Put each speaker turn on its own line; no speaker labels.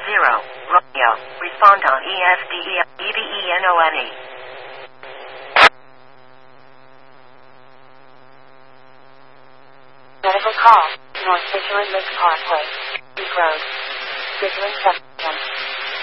Romeo. Respond on ESDEVENONE.
Medical call. North Fisherman Lakes Parkway. Beach Road. Fisherman 7.